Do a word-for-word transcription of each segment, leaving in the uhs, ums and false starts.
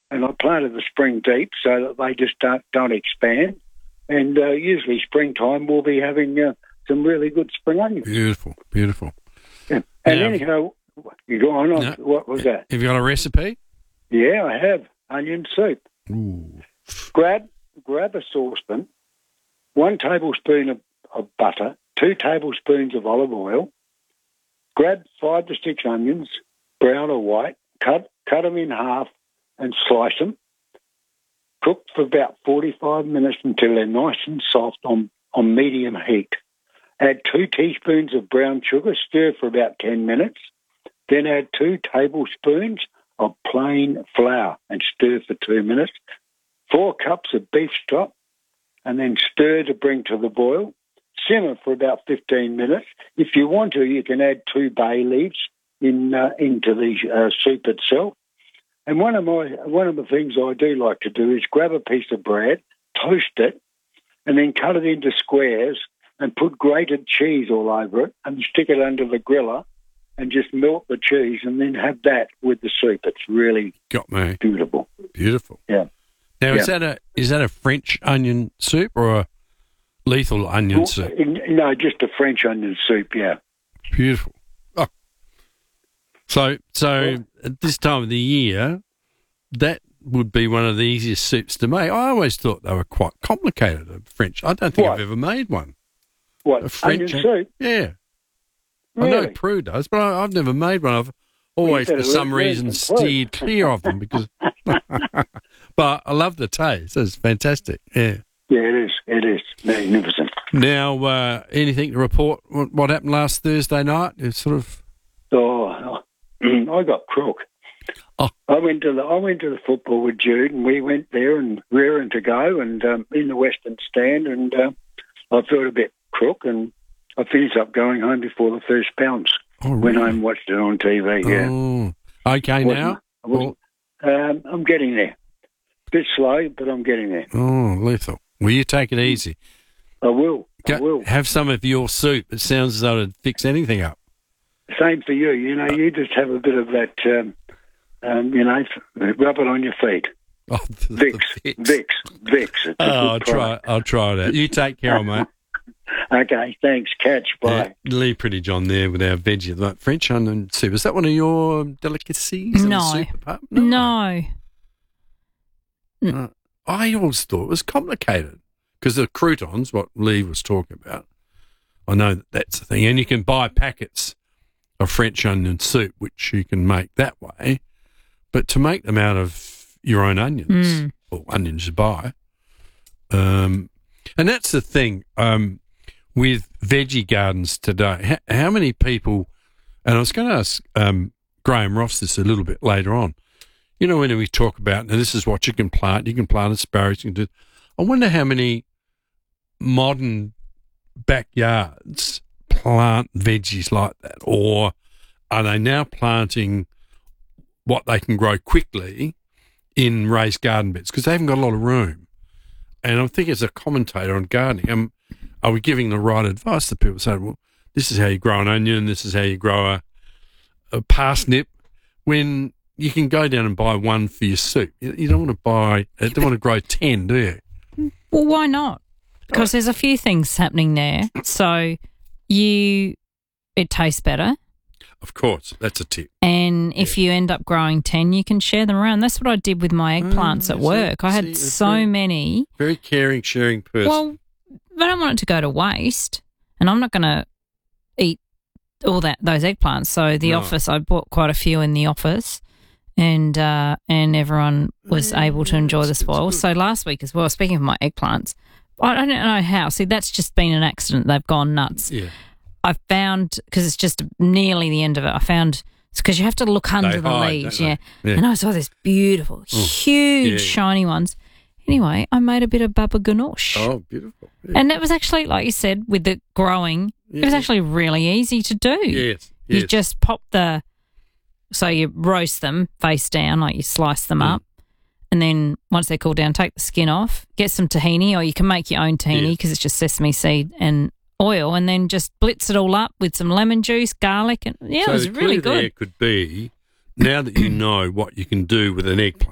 and I planted the spring deep so that they just don't, don't expand. And uh, usually springtime we'll be having uh, some really good spring onions. Beautiful, beautiful. Yeah. And now, anyhow, you go on. No, what was that? Have you got a recipe? Yeah, I have. Onion soup. Ooh. Grab, grab a saucepan, one tablespoon of, of butter, two tablespoons of olive oil. Grab five to six onions, brown or white, cut cut them in half and slice them. Cook for about forty-five minutes until they're nice and soft on, on medium heat. Add two teaspoons of brown sugar, stir for about ten minutes. Then add two tablespoons of plain flour and stir for two minutes. Four cups of beef stock and then stir to bring to the boil. Simmer for about fifteen minutes. If you want to, you can add two bay leaves in uh, into the uh, soup itself. And one of my one of the things I do like to do is grab a piece of bread, toast it, and then cut it into squares and put grated cheese all over it and stick it under the griller and just melt the cheese and then have that with the soup. It's really got me beautiful. Beautiful. Yeah. Now yeah. is that a is that a French onion soup or a lethal onion well, soup? No, just a French onion soup. Yeah. Beautiful. Oh. So so well, at this time of the year, that would be one of the easiest soups to make. I always thought they were quite complicated. A French. I don't think what? I've ever made one. What? A French onion soup? Yeah. Really? I know Prue does, but I, I've never made one. I've always, well, for some reason, steered clear of them because. But I love the taste. It's fantastic. Yeah. Yeah, it is. It is magnificent. Now, uh, anything to report? What, what happened last Thursday night? It's sort of. Oh, I got crook. Oh. I went to the I went to the football with Jude, and we went there and rearing to go, and um, in the Western Stand, and uh, I felt a bit crook, and I finished up going home before the first bounce. Oh, really? Went home and watched it on T V. Yeah. Oh, okay. Now, I wasn't, um, I'm getting there. Bit slow, but I'm getting there. Oh, lethal. Will you take it easy? I will. Go, I will. Have some of your soup. It sounds as though it'd fix anything up. Same for you. You know, you just have a bit of that, um, um, you know, rub it on your feet. Oh, the, Vicks, the Vicks. Vicks, Vicks. It's Oh, a I'll good try. product. I'll try that. You take care, mate. Okay, thanks. Catch. Bye. Yeah, Lee Pretty John there with our veggie, like French onion soup. Is that one of your delicacies? No. In the soup department? No. no. Uh, I always thought it was complicated because the croutons, what Lee was talking about, I know that that's the thing. And you can buy packets of French onion soup, which you can make that way. But to make them out of your own onions, Mm. or onions you buy, um, and that's the thing um, with veggie gardens today. How, how many people, and I was going to ask um, Graham Ross this a little bit later on, you know, when we talk about, now this is what you can plant, you can plant asparagus, you can do, I wonder how many modern backyards plant veggies like that, or are they now planting what they can grow quickly in raised garden beds because they haven't got a lot of room. And I think as a commentator on gardening, um, are we giving the right advice to people saying, well, this is how you grow an onion, this is how you grow a, a parsnip, when you can go down and buy one for your soup. You, you don't want to buy, you don't want to grow ten, do you? Well, why not? Because there's a few things happening there. So you, it tastes better. Of course, that's a tip. And if Yeah. you end up growing ten, you can share them around. That's what I did with my eggplants Oh, at see- work. I see, had it's so very- many. Very caring, sharing person. Well, I don't want it to go to waste, and I'm not going to eat all that those eggplants. So the No. office, I bought quite a few in the office, and uh, and everyone was Yeah, able to enjoy it's- the it's spoil. good. So last week as well, speaking of my eggplants, I don't know how. See, that's just been an accident. They've gone nuts. yeah. I found, because it's just nearly the end of it, I found, because you have to look under They the hide, leaves, don't yeah. they? Yeah. And I saw this beautiful, huge, yeah. shiny ones. Anyway, I made a bit of baba ganoush. Oh, beautiful. Yeah. And it was actually, like you said, with the growing, it was Yeah. actually really easy to do. Yes, You yes. just pop the, so you roast them face down, like you slice them Mm. up. And then once they cool down, take the skin off, get some tahini, or you can make your own tahini Yeah. because it's just sesame seed and oil, and then just blitz it all up with some lemon juice, garlic, and yeah, so it was the really clue there good. could be, now that you know what you can do with an eggplant,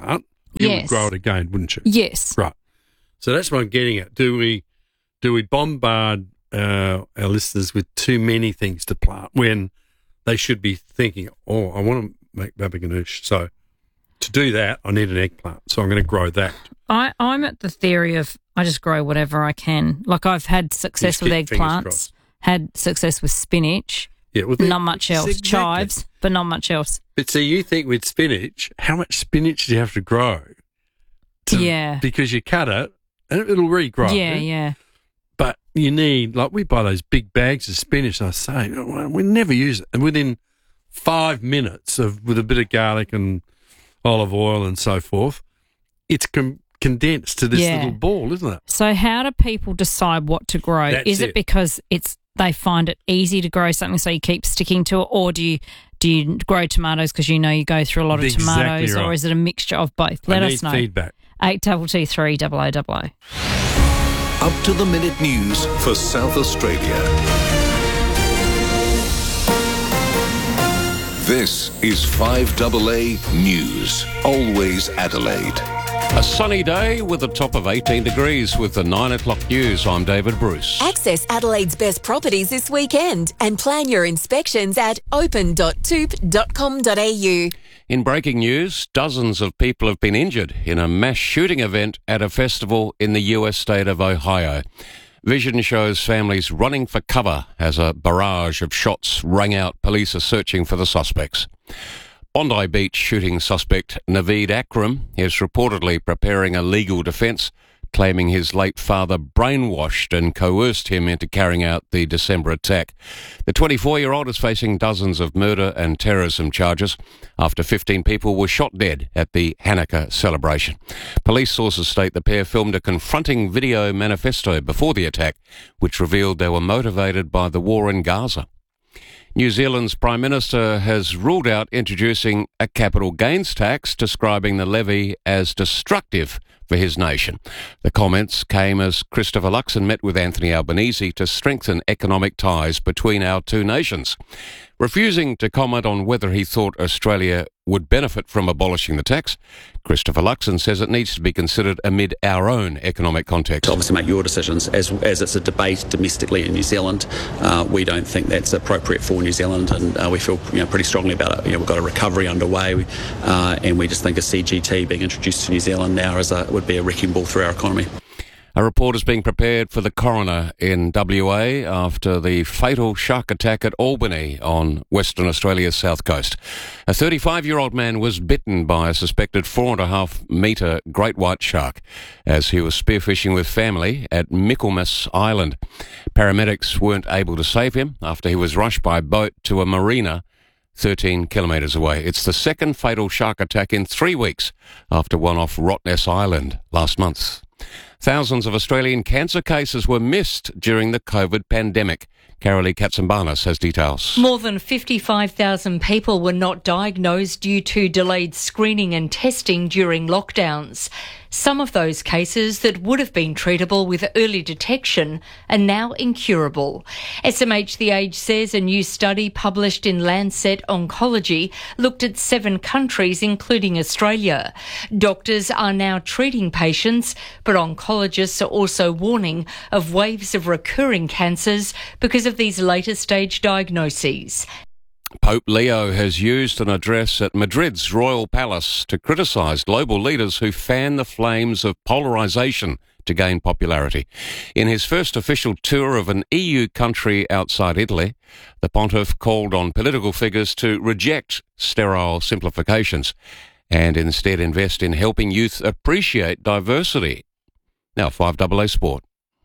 you Yes. would grow it again, wouldn't you? Yes. Right. So that's what I'm getting at. Do we do we bombard uh, our listeners with too many things to plant when they should be thinking, oh, I want to make baba ganoush. So to do that, I need an eggplant. So I'm going to grow that. I, I'm at the theory of I just grow whatever I can. Like I've had success You with keep fingers eggplants, crossed. had success with spinach, Yeah, well, not much it's else. exactly- Chives, but not much else. But so you think with spinach, how much spinach do you have to grow? To- Yeah. Because you cut it and it'll regrow. Yeah, yeah. But you need, like we buy those big bags of spinach, I say, "Oh, we never use it. And within five minutes of with a bit of garlic and olive oil and so forth, it's com- condensed to this Yeah. little ball, isn't it? So how do people decide what to grow? That's Is it, it. because it's they find it easy to grow something so you keep sticking to it, or do you do you grow tomatoes because you know you go through a lot of Exactly tomatoes, right. or is it a mixture of both? Let I us need know. feedback. Eight double two three double O double O. Up to the minute news for South Australia. This is five A A News. Always Adelaide. A sunny day with a top of eighteen degrees with the nine o'clock news. I'm David Bruce. Access Adelaide's best properties this weekend and plan your inspections at open dot toop dot com dot a u. In breaking news, dozens of people have been injured in a mass shooting event at a festival in the U S state of Ohio. Vision shows families running for cover as a barrage of shots rang out. Police are searching for the suspects. Bondi Beach shooting suspect Naveed Akram is reportedly preparing a legal defence, claiming his late father brainwashed and coerced him into carrying out the December attack. The twenty-four-year-old is facing dozens of murder and terrorism charges after fifteen people were shot dead at the Hanukkah celebration. Police sources state the pair filmed a confronting video manifesto before the attack, which revealed they were motivated by the war in Gaza. New Zealand's Prime Minister has ruled out introducing a capital gains tax, describing the levy as destructive for his nation. The comments came as Christopher Luxon met with Anthony Albanese to strengthen economic ties between our two nations. Refusing to comment on whether he thought Australia would benefit from abolishing the tax, Christopher Luxon says it needs to be considered amid our own economic context. To obviously make your decisions. As as it's a debate domestically in New Zealand, uh, we don't think that's appropriate for New Zealand, and uh, we feel you know pretty strongly about it. You know, we've got a recovery underway, uh, and we just think a C G T being introduced to New Zealand now is a, would be a wrecking ball through our economy. A report is being prepared for the coroner in W A after the fatal shark attack at Albany on Western Australia's south coast. A thirty-five-year-old man was bitten by a suspected four and a half metre great white shark as he was spearfishing with family at Michaelmas Island. Paramedics weren't able to save him after he was rushed by boat to a marina thirteen kilometres away. It's the second fatal shark attack in three weeks after one off Rottnest Island last month. Thousands of Australian cancer cases were missed during the COVID pandemic. Carolee Katsambanis has details. More than fifty-five thousand people were not diagnosed due to delayed screening and testing during lockdowns. Some of those cases that would have been treatable with early detection are now incurable. S M H The Age says a new study published in Lancet Oncology looked at seven countries, including Australia. Doctors are now treating patients, but oncologists are also warning of waves of recurring cancers because of these later stage diagnoses. Pope Leo has used an address at Madrid's Royal Palace to criticise global leaders who fan the flames of polarisation to gain popularity. In his first official tour of an E U country outside Italy, the pontiff called on political figures to reject sterile simplifications and instead invest in helping youth appreciate diversity. Now, five A A Sport.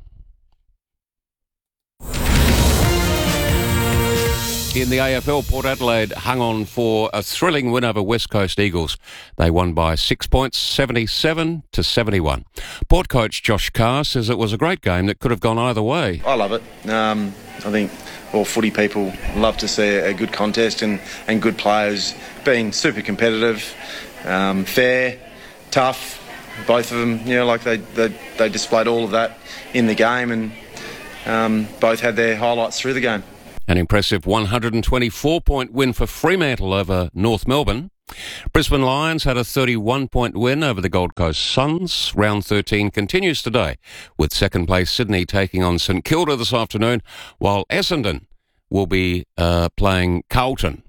In the A F L, Port Adelaide hung on for a thrilling win over West Coast Eagles. They won by six points, seventy-seven to seventy-one. Port coach Josh Carr says it was a great game that could have gone either way. I love it. Um, I think all footy people love to see a good contest and, and good players being super competitive, um, fair, tough. Both of them, you know, like they, they, they displayed all of that in the game, and um, both had their highlights through the game. An impressive one hundred twenty-four point win for Fremantle over North Melbourne. Brisbane Lions had a thirty-one point win over the Gold Coast Suns. Round thirteen continues today, with second place Sydney taking on St Kilda this afternoon, while Essendon will be uh, playing Carlton.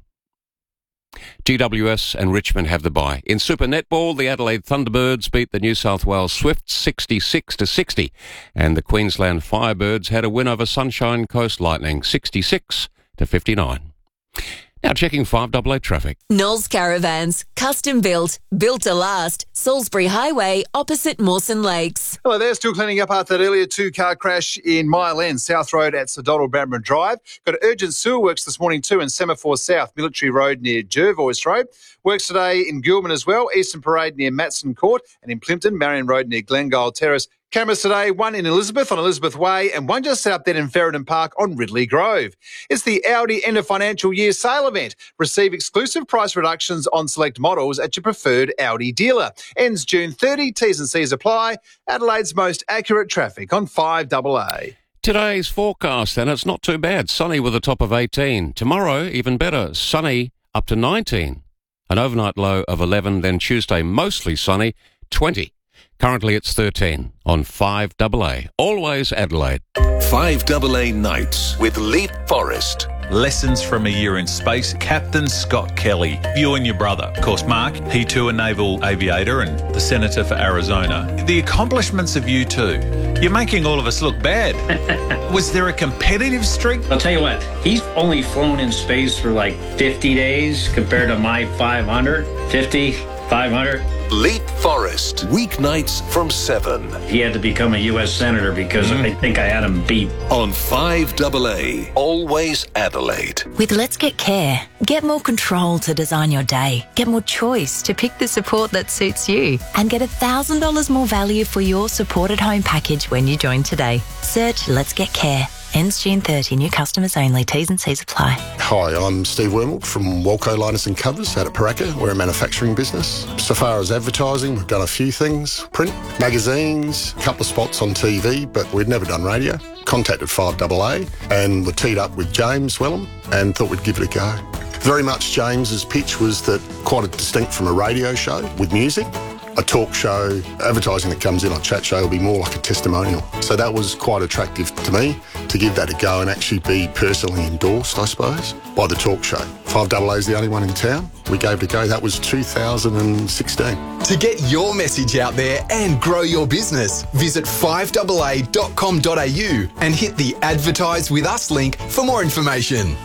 G W S and Richmond have the bye. In Super Netball, the Adelaide Thunderbirds beat the New South Wales Swifts sixty-six to sixty, and the Queensland Firebirds had a win over Sunshine Coast Lightning sixty-six to fifty-nine. Now checking five double A traffic. Knowles Caravans, custom built, built to last. Salisbury Highway, opposite Mawson Lakes. Hello there, still cleaning up after that earlier two-car crash in Mile End, South Road at Sir Donald Bramburn Drive. Got urgent sewer works this morning too in Semaphore South, Military Road near Jervois Road. Works today in Gilman as well, Eastern Parade near Matson Court, and in Plimpton, Marion Road near Glengyle Terrace. Cameras today, one in Elizabeth on Elizabeth Way and one just out there in Ferryden Park on Ridley Grove. It's the Audi end of financial year sale event. Receive exclusive price reductions on select models at your preferred Audi dealer. Ends June thirtieth, T's and C's apply. Adelaide's most accurate traffic on five double A. Today's forecast, and it's not too bad. Sunny with a top of eighteen. Tomorrow, even better, sunny up to nineteen. An overnight low of eleven, then Tuesday mostly sunny, twenty. Currently it's thirteen on five double A. Always Adelaide. five double A Nights with Leap Forest. Lessons from a Year in Space, Captain Scott Kelly. You and your brother. Of course, Mark, he too a naval aviator and the senator for Arizona. The accomplishments of you two. You're making all of us look bad. Was there a competitive streak? I'll tell you what, he's only flown in space for like fifty days compared to my five hundred, fifty, five hundred. Leap Forest, weeknights from seven. He had to become a U S Senator because mm. I think I had him beat. On five double A, always Adelaide. With Let's Get Care, get more control to design your day. Get more choice to pick the support that suits you. And get one thousand dollars more value for your support at home package when you join today. Search Let's Get Care. Ends June thirtieth. New customers only. T's and C's apply. Hi, I'm Steve Wormald from Walco Liners and Covers out at Paraka. We're a manufacturing business. So far as advertising, we've done a few things. Print, magazines, a couple of spots on T V, but we'd never done radio. Contacted five double A and were teed up with James Wellham and thought we'd give it a go. Very much James's pitch was that quite distinct from a radio show with music. A talk show, advertising that comes in on chat show will be more like a testimonial. So that was quite attractive to me to give that a go and actually be personally endorsed, I suppose, by the talk show. five double A is the only one in town. We gave it a go. That was two thousand sixteen. To get your message out there and grow your business, visit five double A dot com dot a u and hit the Advertise With Us link for more information.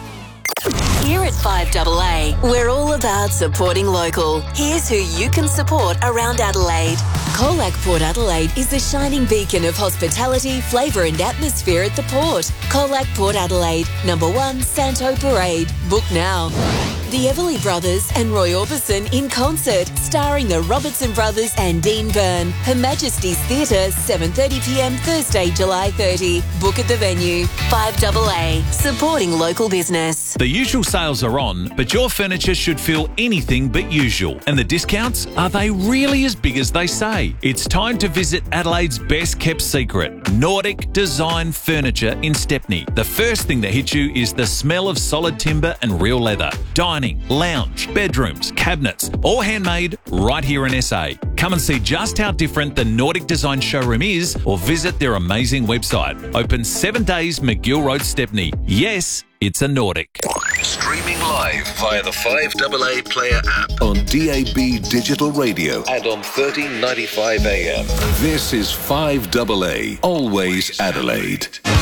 Here at five double A, we're all about supporting local. Here's who you can support around Adelaide. Colac Port Adelaide is the shining beacon of hospitality, flavour and atmosphere at the port. Colac Port Adelaide, number one, Santo Parade. Book now. The Everly Brothers and Roy Orbison in concert, starring the Robertson Brothers and Dean Byrne. Her Majesty's Theatre, seven thirty p m Thursday, July thirtieth. Book at the venue. five double A, supporting local business. The usual sales are on, but your furniture should feel anything but usual. And the discounts, are they really as big as they say? It's time to visit Adelaide's best kept secret, Nordic Design Furniture in Stepney. The first thing that hits you is the smell of solid timber and real leather. Dining, lounge, bedrooms, cabinets, all handmade right here in S A. Come and see just how different the Nordic Design showroom is or visit their amazing website. Open seven days, McGill Road, Stepney. Yes, it's a Nordic. Streaming live via the five double A Player app on D A B Digital Radio and on thirteen ninety-five A M. This is five double A, always Adelaide.